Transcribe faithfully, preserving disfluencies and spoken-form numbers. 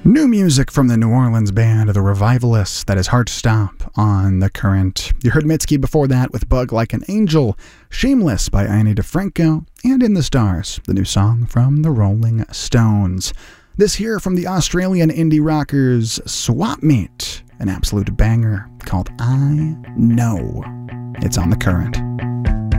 New music from the New Orleans band The Revivalists, that is Heartstop on The Current. You heard Mitski before that with Bug Like an Angel, Shameless by Ani DeFranco, and In the Stars, the new song from the Rolling Stones. This here from the Australian indie rockers Swap Meet, an absolute banger called I Know. It's on The Current.